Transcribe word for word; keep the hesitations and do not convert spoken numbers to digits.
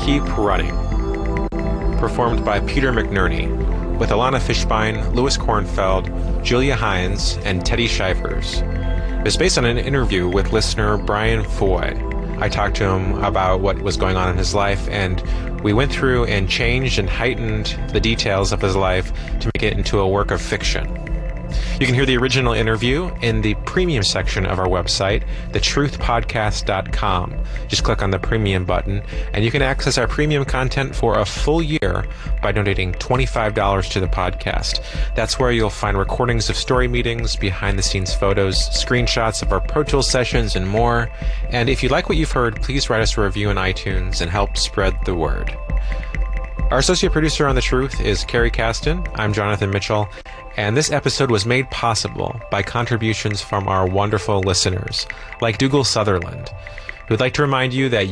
Keep Running, performed by Peter McNerney, with Alana Fishbein, Louis Kornfeld, Julia Hines, and Teddy Shivers. It was based on an interview with listener Brian Foy. I talked to him about what was going on in his life, and we went through and changed and heightened the details of his life to make it into a work of fiction. You can hear the original interview in the premium section of our website, the truth podcast dot com. Just click on the premium button, and you can access our premium content for a full year by donating twenty-five dollars to the podcast. That's where you'll find recordings of story meetings, behind-the-scenes photos, screenshots of our Pro Tools sessions, and more. And if you like what you've heard, please write us a review in iTunes and help spread the word. Our associate producer on The Truth is Carrie Caston. I'm Jonathan Mitchell, and this episode was made possible by contributions from our wonderful listeners, like Dougal Sutherland, who'd like to remind you that